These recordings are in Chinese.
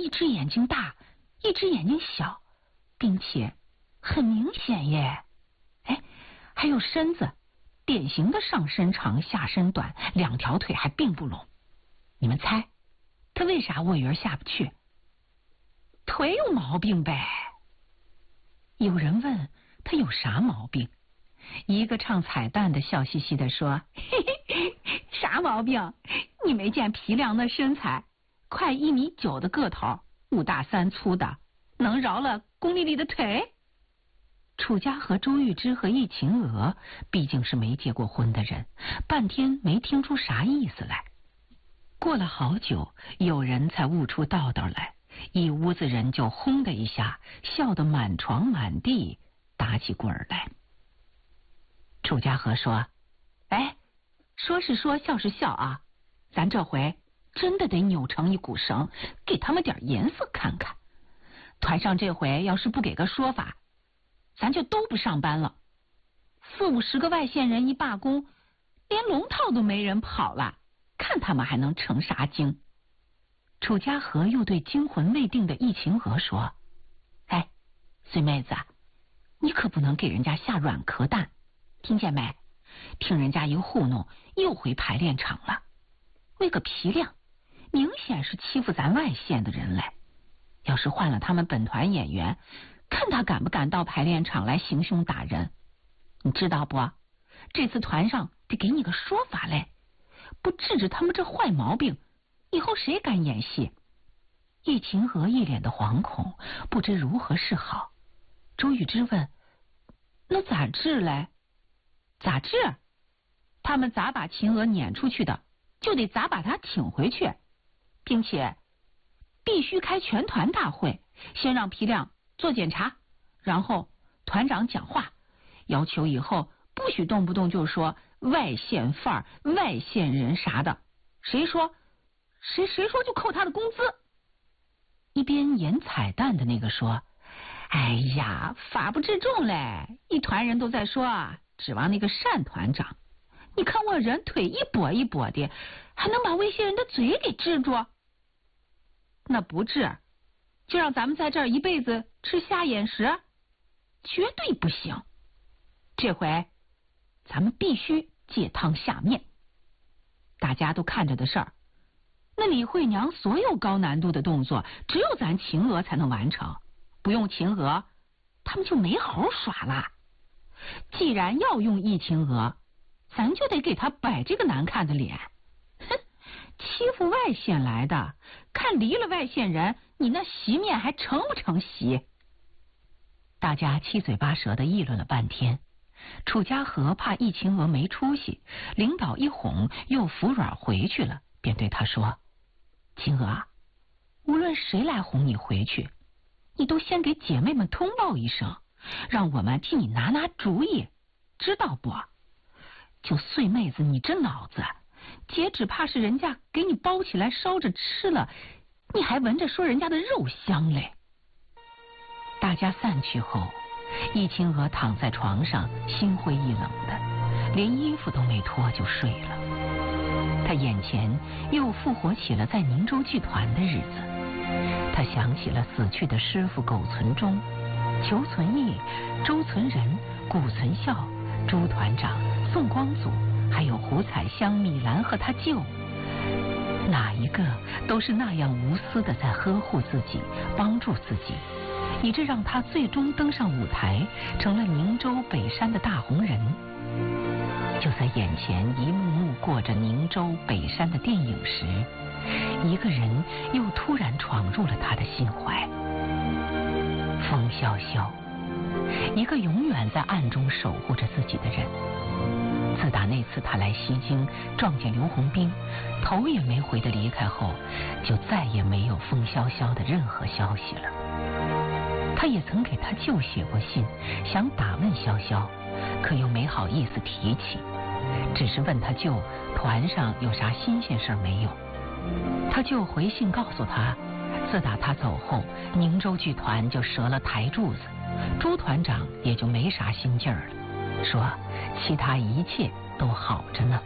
一只眼睛大，一只眼睛小，并且很明显耶。哎，还有身子，典型的上身长下身短，两条腿还并不拢。你们猜他为啥卧鱼下不去？腿有毛病呗。有人问他有啥毛病，一个唱彩蛋的笑嘻嘻的说：嘿嘿，啥毛病？你没见皮亮的身材，快1.9米的个头，5大3粗的，能饶了龚丽丽的腿？楚家和周玉芝和易秦娥毕竟是没结过婚的人，半天没听出啥意思来。过了好久，有人才悟出道道来，一屋子人就轰的一下笑得满床满地打起滚来。楚家和说：哎，说是说笑是笑啊，咱这回真的得扭成一股绳，给他们点颜色看看。团上这回要是不给个说法，咱就都不上班了。40-50个外县人一罢工，连龙套都没人跑了，看他们还能成啥精。楚家和又对惊魂未定的易秦娥说：哎，孙妹子，你可不能给人家下软壳蛋，听见没？听人家一糊弄，又回排练场了。为个皮亮，明显是欺负咱外县的人来。要是换了他们本团演员，看他敢不敢到排练场来行凶打人。你知道不？这次团上得给你个说法嘞，不治治他们这坏毛病，以后谁敢演戏？易秦娥一脸的惶恐，不知如何是好。周玉芝问：那咋治嘞？咋治？他们咋把秦娥撵出去的，就得咋把她请回去，并且必须开全团大会，先让皮亮做检查，然后团长讲话，要求以后不许动不动就说外县范儿、外县人啥的，谁说就扣他的工资。一边演彩蛋的那个说：哎呀，法不治众嘞，一团人都在说，指望那个单团长。你看我人腿一跛一跛的，还能把外县人的嘴给治住？那不治，就让咱们在这儿一辈子吃瞎眼食？绝对不行！这回咱们必须借汤下面。大家都看着的事儿，那李慧娘所有高难度的动作，只有咱秦娥才能完成，不用秦娥，他们就没猴耍了。既然要用易秦娥，咱就得给他摆这个难看的脸。哼，欺负外县来的，看离了外县人，你那席面还成不成席？大家七嘴八舌的议论了半天。楚家和怕易秦娥没出息，领导一哄又服软回去了，便对他说：秦娥，无论谁来哄你回去，你都先给姐妹们通报一声，让我们替你拿拿主意，知道不？就碎妹子你这脑子，姐只怕是人家给你包起来烧着吃了，你还闻着说人家的肉香嘞。大家散去后，易秦娥躺在床上心灰意冷的，连衣服都没脱就睡了。她眼前又复活起了在宁州剧团的日子，她想起了死去的师傅苟存忠、裘存义、周存仁、顾存孝、朱团长、宋光祖，还有胡彩香、米兰和他舅，哪一个都是那样无私的在呵护自己，帮助自己，以致让他最终登上舞台，成了宁州北山的大红人。就在眼前一幕幕过着宁州北山的电影时，一个人又突然闯入了他的心怀。风萧萧，一个永远在暗中守护着自己的人。自打那次他来西京撞见刘洪兵，头也没回的离开后，就再也没有风萧萧的任何消息了。他也曾给他舅写过信，想打问萧萧，可又没好意思提起，只是问他舅团上有啥新鲜事没有。他舅回信告诉他，自打他走后，宁州剧团就折了台柱子，朱团长也就没啥心劲儿了，说其他一切都好着呢。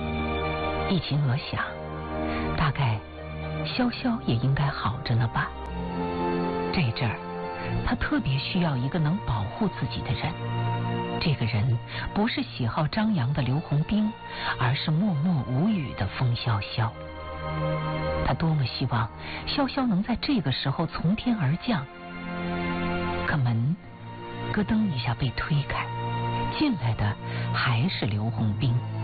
易秦娥想，大概潇潇也应该好着呢吧。 这阵儿，他特别需要一个能保护自己的人。这个人不是喜好张扬的刘洪兵，而是默默无语的风萧萧。他多么希望潇潇能在这个时候从天而降，可门咯噔一下被推开，进来的还是刘洪兵。